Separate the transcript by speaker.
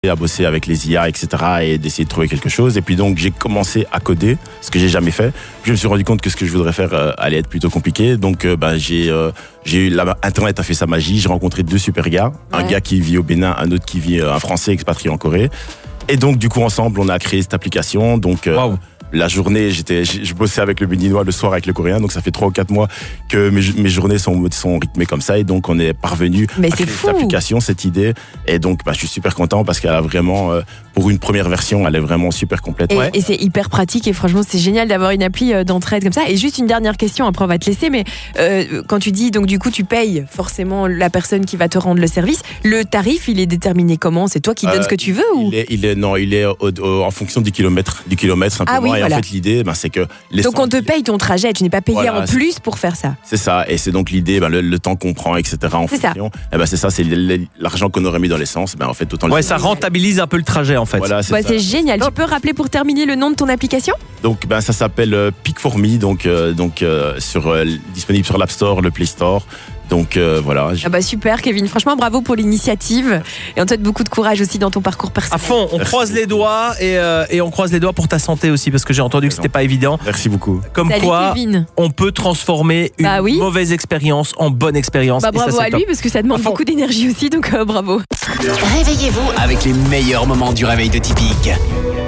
Speaker 1: à bosser avec les IA, etc. et d'essayer de trouver quelque chose. Et puis donc j'ai commencé à coder, ce que j'ai jamais fait. Puis je me suis rendu compte que ce que je voudrais faire allait être plutôt compliqué. Donc j'ai eu Internet a fait sa magie. J'ai rencontré 2 super gars, un gars qui vit au Bénin, un autre qui vit, un Français expatrié en Corée. Et donc du coup ensemble on a créé cette application. Donc la journée, je bossais avec le béninois, le soir avec le coréen, donc ça fait 3 ou 4 mois que mes journées sont rythmées comme ça, et donc on est parvenu à créer cette application, cette idée, et donc je suis super content parce qu'elle a vraiment, pour une première version, elle est vraiment super complète.
Speaker 2: Et c'est hyper pratique, et franchement c'est génial d'avoir une appli d'entraide comme ça. Et juste une dernière question, après on va te laisser, mais quand tu dis, donc du coup tu payes forcément la personne qui va te rendre le service, le tarif il est déterminé comment? C'est toi qui donnes ce que tu veux ou...
Speaker 1: Il est en fonction du kilomètre simplement.
Speaker 2: Ah oui.
Speaker 1: Et en fait, l'idée, c'est que...
Speaker 2: Donc on te paye ton trajet, tu n'es pas payé en plus pour faire ça.
Speaker 1: C'est ça, et c'est donc l'idée, le temps qu'on prend, etc. en fonction. C'est ça, c'est l'argent qu'on aurait mis dans l'essence, en fait, autant le...
Speaker 3: ça rentabilise un peu le trajet, en fait.
Speaker 1: Voilà,
Speaker 2: c'est génial. Tu peux rappeler pour terminer le nom de ton application?
Speaker 1: Donc, ça s'appelle Pick4Me, disponible sur l'App Store, le Play Store. Donc voilà.
Speaker 2: Super Kevin, franchement bravo pour l'initiative, et on te souhaite beaucoup de courage aussi dans ton parcours personnel.
Speaker 3: À fond, on croise les doigts, et on croise les doigts pour ta santé aussi, parce que j'ai entendu que c'était pas évident.
Speaker 1: Merci beaucoup.
Speaker 3: Comme quoi,
Speaker 2: Kevin.
Speaker 3: On peut transformer une mauvaise expérience en bonne expérience.
Speaker 2: Bravo à lui, parce que ça demande beaucoup d'énergie aussi, donc bravo.
Speaker 4: Réveillez-vous avec les meilleurs moments du réveil de Tipeee.